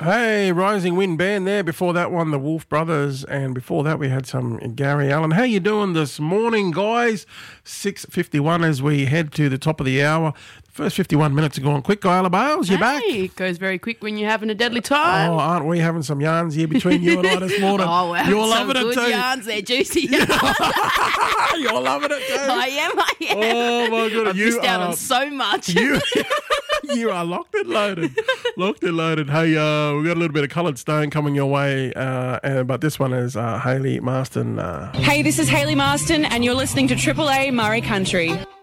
Hey, Rising Wind Band there. Before that one, the Wolf Brothers. And before that, we had some Gary Allen. How you doing this morning, guys? 6:51 as we head to the top of the hour. First 51 minutes are gone quick. Guy Bales, you back? It goes very quick when you're having a deadly time. Oh, aren't we having some yarns here between you and I this morning? Oh, we're having You're some loving good it too. yarns. They're juicy. You're loving it too. I am. Oh, my goodness. I've missed out on so much. You are locked and loaded. Locked and loaded. Hey, we've got a little bit of Coloured Stone coming your way, but this one is Hayley Marston. Hey, this is Hayley Marston, and you're listening to Triple A Murray Country.